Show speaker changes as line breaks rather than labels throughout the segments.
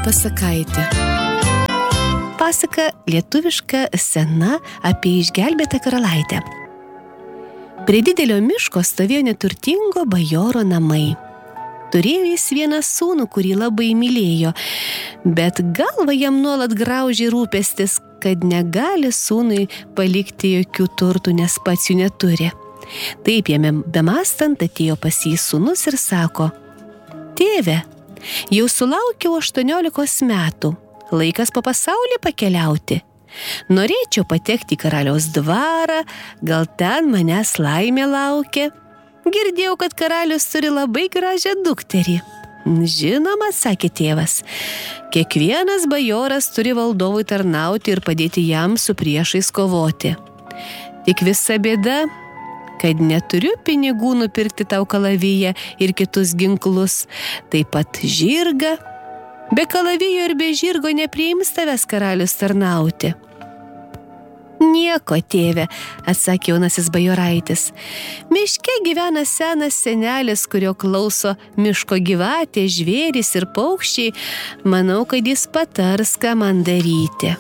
pasakaitė. Pasaka lietuviška sena apie išgelbėtą karalaitę. Prie didelio miško stovėjo neturtingo bajoro namai. Turėjo jis vieną sūnų, kurį labai mylėjo, bet galvą jam nuolat graužė rūpestis, kad negali sūnui palikti jokių turtų, nes pats jų neturi. Taip jame bemastant atėjo pas jį sūnus ir sako: Tėve, jau sulaukiau 18 metų, laikas po pasaulį pakeliauti. Norėčiau patekti į karaliaus dvarą, gal ten manęs laimė laukia. Girdėjau, kad karalius turi labai gražią dukterį. Žinoma, sakė tėvas, kiekvienas bajoras turi valdovui tarnauti ir padėti jam su priešais kovoti. Tik visa bėda, kad neturiu pinigų nupirkti tau kalaviją ir kitus ginklus, taip pat žirgą. Be kalavijo ir be žirgo nepriims tavęs karalius tarnauti. Nieko, tėve, atsakė jaunasis bajoraitis. Miške gyvena senas senelis, kurio klauso miško gyvatė, žvėrys ir paukščiai. Manau, kad jis patars, ką man daryti.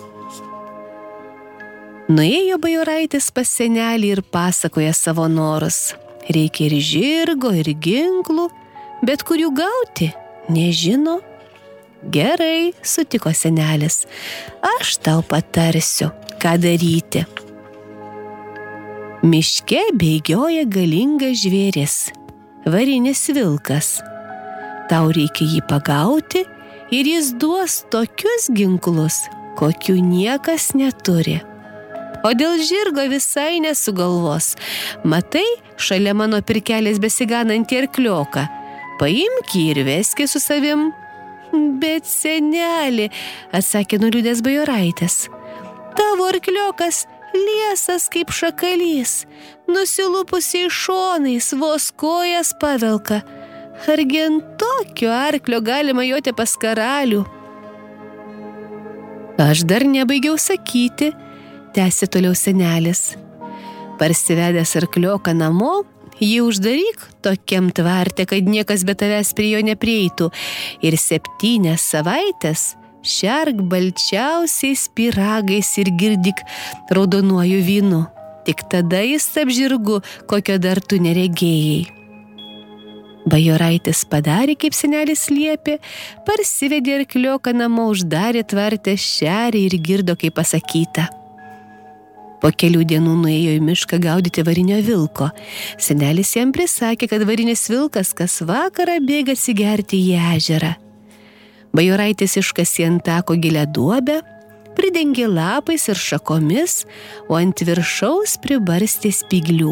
Nuėjo bajoraitis pas senelį ir pasakoja savo norus. Reikia ir žirgo, ir ginklų, bet kur jų gauti, nežino. Gerai, sutiko senelis, aš tau patarsiu, ką daryti. Miške bėgioja galingas žvėris, varinis vilkas. Tau reikia jį pagauti ir jis duos tokius ginklus, kokių niekas neturi. O dėl žirgo visai nesugalvos. Matai, šalia mano pirkelės besiganantį arklioką. Paimk jį ir veski su savim. Bet seneli, atsakė nuliūdęs bajoraitis, tavo arkliokas liesas kaip šakalys, nusilupusiais šonais, vos kojas pavelka. Argi ant tokio arklio galima joti pas karalių? Aš dar nebaigiau sakyti, tęsė toliau senelis. Parsivedęs arklioką namo, jį uždaryk tokiam tvarte, kad niekas be tavęs prie jo neprieitų, ir 7 savaites šerk balčiausiais pyragais ir girdyk raudonuoju vynu. Tik tada jis taps žirgu, kokio dar tu neregėjai. Bajoraitis padarė, kaip senelis liepė, parsivedė arklioką namo, uždarė tvarte, šerė ir girdo, kaip pasakyta. Po kelių dienų nuėjo į mišką gaudyti varinio vilko. Senelis jam prisakė, kad varinis vilkas kas vakarą bėga atsigerti į ežerą. Bajoraitis iškasė ant tako gilią duobę, pridengė lapais ir šakomis, o ant viršaus pribarstė spyglių.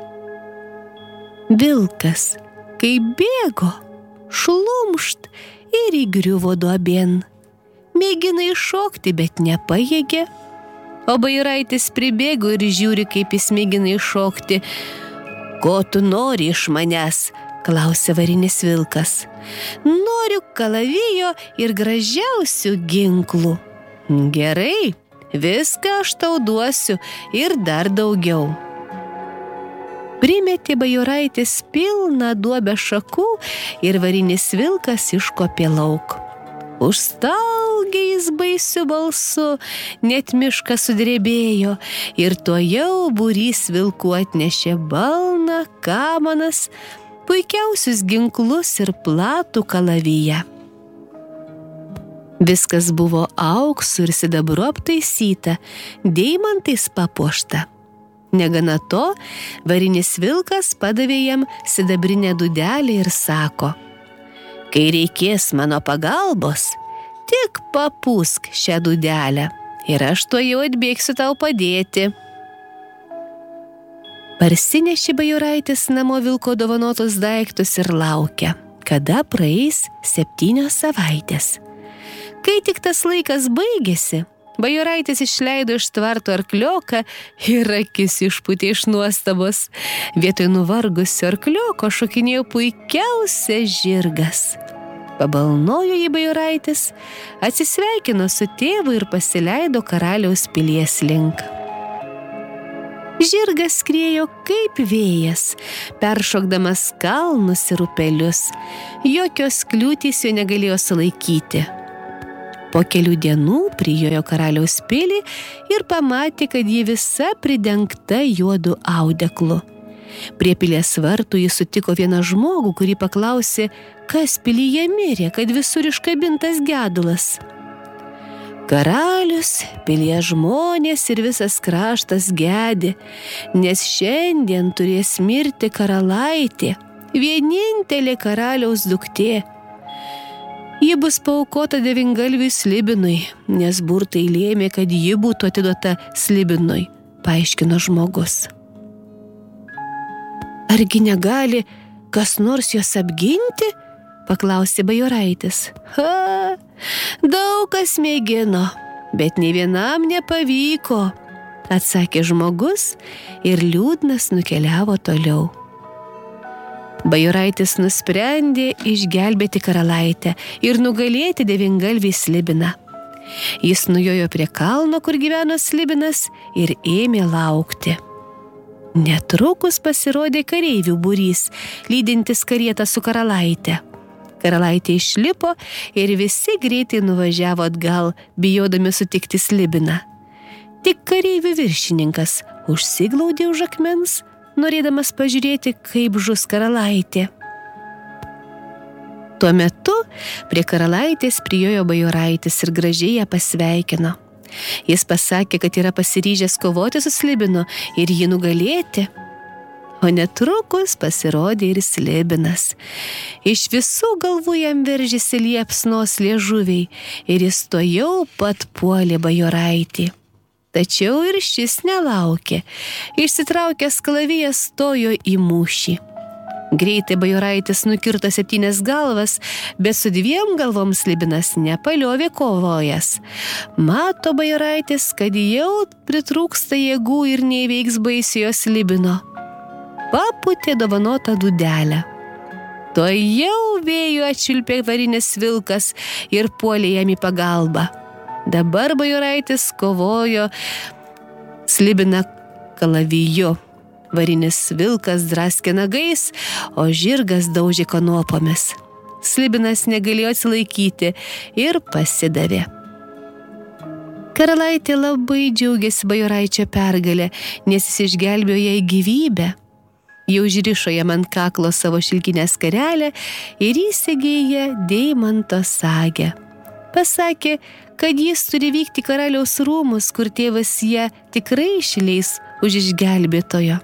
Vilkas, kai bėgo, šlumšt ir įgriuvo duobėn. Mėgina iššokti, bet nepajėgė. O bajoraitis pribėgo ir žiūri, kaip jis mėgina iššokti. Ko tu nori iš manęs? Klausė varinis vilkas. Noriu kalavijo ir gražiausių ginklų. Gerai, viską aš tau duosiu ir dar daugiau. Primetė bajoraitis pilną duobę šakų ir varinis vilkas iškopė lauk. Užstaugė jis baisiu balsu, net miškas sudrebėjo ir tuojau būrys vilkų atnešė balną, kamanas, puikiausius ginklus ir platų kalaviją. Viskas buvo auksu ir sidabru aptaisyta, deimantais papuošta. Negana to, varinis vilkas padavė jam sidabrinę dūdelę ir sako: kai reikės mano pagalbos, tik papūsk šią dūdelę ir aš tuojau atbėgsiu tau padėti. Parsinešė bajoraitis namo vilko dovanotus daiktus ir laukia, kada praeis 7 savaitės. Kai tik tas laikas baigėsi, bajoraitis išleido iš tvarto arklioką ir akis išpūtė iš nuostabos. Vietoj nuvargusio arklioko šokinėjo puikiausias žirgas. Pabalnojo jį bajoraitis, atsisveikino su tėvu ir pasileido karaliaus pilies link. Žirgas skriejo kaip vėjas, peršokdamas kalnus ir upelius. Jokios kliūtys jo negalėjo sulaikyti. Po kelių dienų prijojo karaliaus pilį ir pamatė, kad ji visa pridengta juodu audeklu. Prie pilies vartų jis sutiko vieną žmogų, kurį paklausė, kas pilyje mirė, kad visur iškabintas gedulas. Karalius, pilies žmonės ir visas kraštas gedi, nes šiandien turės mirti karalaitė, vienintelė karaliaus duktė. Ji bus paaukota devyngalviui Slibinui, nes burtai lėmė, kad ji būtų atiduota Slibinui, paaiškino žmogus. Argi negali kas nors jos apginti? Paklausė bajoraitis. Daug kas mėgino, bet nei vienam nepavyko, atsakė žmogus ir liūdnas nukeliavo toliau. Bajoraitis nusprendė išgelbėti karalaitę ir nugalėti devyngalvį Slibiną. Jis nujojo prie kalno, kur gyveno Slibinas, ir ėmė laukti. Netrukus pasirodė kareivių būrys, lydintis karietą su karalaite. Karalaitė išlipo ir visi greitai nuvažiavo atgal, bijodami sutikti Slibiną. Tik kareivių viršininkas užsiglaudė už akmens, norėdamas pažiūrėti, kaip žus karalaitė. Tuo metu prie karalaitės prijojo bajoraitis ir gražiai ją pasveikino. Jis pasakė, kad yra pasiryžęs kovoti su Slibinu ir jį nugalėti. O netrukus pasirodė ir Slibinas. Iš visų galvų jam veržėsi liepsnos liežuviai ir jis tuojau pat puolė bajoraitį. Tačiau ir šis nelaukė. Išsitraukęs kalaviją stojo į mūšį. Greitai bajoraitis nukirto 7 galvas, bet su 2 galvom Slibinas nepaliovė kovojęs. Mato bajoraitis, kad jau pritrūksta jėgų ir neįveiks baisiojo Slibino. Papūtė dovanotą dūdelę. Tuojau vėjo atšvilpė varinis vilkas ir puolė jam į pagalbą. Dabar bajoraitis kovojo Slibiną kalaviju. Varinis vilkas draskė nagais, o žirgas daužė kanopomis. Slibinas negalėjo atsilaikyti ir pasidavė. Karalaitė labai džiaugiasi bajoraičio pergalę, nes jis išgelbėjo jai gyvybę. Jau užrišo jam ant kaklo savo šilkinę skarelę ir įsegė ją deimanto sagę. Pasakė, kad jis turi vykti į karaliaus rūmus, kur tėvas ją tikrai išleis už išgelbėtojo.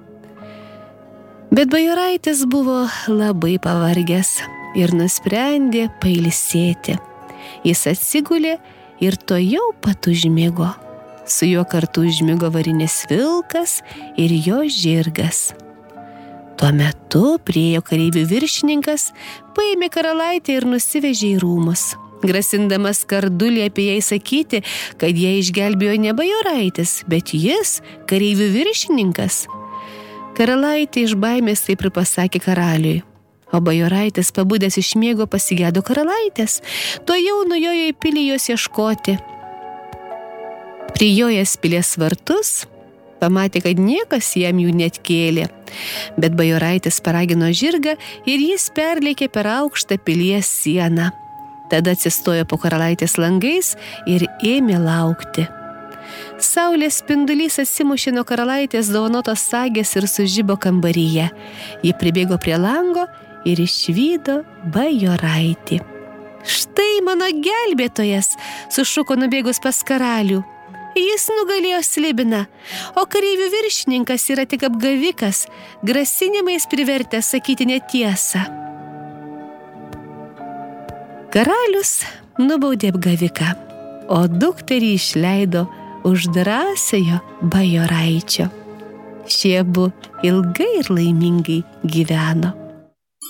Bet bajoraitis buvo labai pavargęs ir nusprendė pailsėti. Jis atsigulė ir tuojau pat užmigo. Su juo kartu užmigo varinis vilkas ir jo žirgas. Tuo metu priėjo kareivių viršininkas, paėmė karalaitę ir nusivežė į rūmus. Grasindamas kardu liepė jai sakyti, kad ją išgelbėjo ne bajoraitis, bet jis, kareivių viršininkas. Karalaitė iš baimės taip ir pasakė karaliui, o bajoraitis, pabudęs iš miego, pasigedo karalaitės. Tuojau nujojo į pilį jos ieškoti. Prijojęs pilies vartus, pamatė, kad niekas jam jų net kėlė. Bet bajoraitis paragino žirgą ir jis perlėkė per aukštą pilies sieną. Tada atsistojo po karalaitės langais ir ėmė laukti. Saulės spindulys atsimušė nuo karalaitės dovanotos sagės ir sužibo kambaryje. Ji pribėgo prie lango ir išvydo bajoraitį. Štai mano gelbėtojas, sušuko nubėgus pas karalių. Jis nugalėjo Slibiną, o kareivių viršininkas yra tik apgavikas, grasinimais privertęs sakyti netiesą. Karalius nubaudė apgaviką, o dukterį išleido už drąsiojo bajoraičio. Šie abu ilgai ir laimingai gyveno.